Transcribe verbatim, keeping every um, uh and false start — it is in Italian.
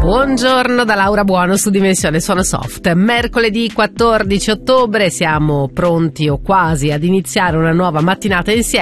Buongiorno da Laura Buono su Dimensione Suono Soft. Mercoledì quattordici ottobre, siamo pronti o quasi ad iniziare una nuova mattinata insieme.